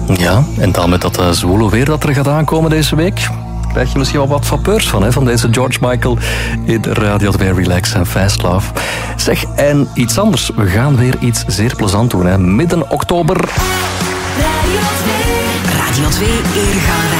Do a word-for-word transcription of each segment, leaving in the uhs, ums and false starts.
Ja, en dan met dat uh, zwoele weer dat er gaat aankomen deze week, krijg je misschien wel wat vapeurs van, hè, van deze George Michael in Radio twee Relax en Fast Love. Zeg, en iets anders. We gaan weer iets zeer plezant doen, hè. Midden oktober. Radio twee. Radio twee Eregalerij.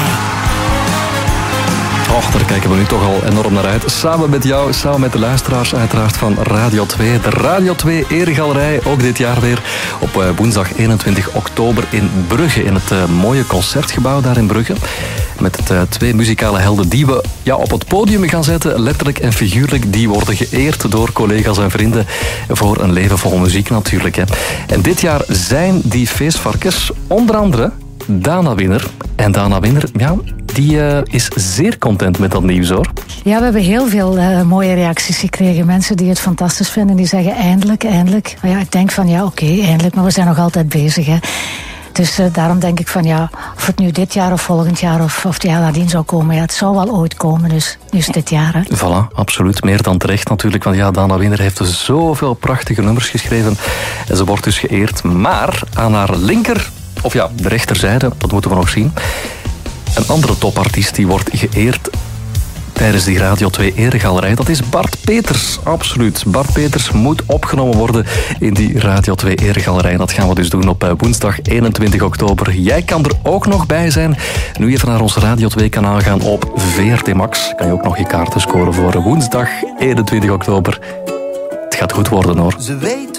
Och, daar kijken we nu toch al enorm naar uit. Samen met jou, samen met de luisteraars uiteraard van Radio twee. De Radio twee Eregalerij, ook dit jaar weer op uh, woensdag eenentwintig oktober in Brugge. In het uh, mooie concertgebouw daar in Brugge. Met het, uh, twee muzikale helden die we ja, op het podium gaan zetten. Letterlijk en figuurlijk. Die worden geëerd door collega's en vrienden voor een leven vol muziek natuurlijk. Hè. En dit jaar zijn die feestvarkens onder andere Dana Winner. En Dana Winner, ja, die uh, is zeer content met dat nieuws, hoor. Ja, we hebben heel veel uh, mooie reacties gekregen. Mensen die het fantastisch vinden, die zeggen eindelijk, eindelijk. Maar ja, ik denk van ja, oké, okay, eindelijk, maar we zijn nog altijd bezig, hè. Dus uh, daarom denk ik van ja, of het nu dit jaar of volgend jaar of, of het jaar nadien zou komen, ja, het zou wel ooit komen, dus nu is het dit jaar, hè. Voilà, absoluut. Meer dan terecht natuurlijk, want ja, Dana Winner heeft zoveel prachtige nummers geschreven en ze wordt dus geëerd. Maar aan haar linker, of ja, de rechterzijde, dat moeten we nog zien, een andere topartiest die wordt geëerd tijdens die Radio twee Eregalerij. Dat is Bart Peters, absoluut. Bart Peters moet opgenomen worden in die Radio twee Eregalerij. Dat gaan we dus doen op woensdag eenentwintig oktober. Jij kan er ook nog bij zijn. Nu even naar ons Radio twee kanaal gaan op V R T Max. Kan je ook nog je kaarten scoren voor woensdag eenentwintig oktober. Het gaat goed worden, hoor.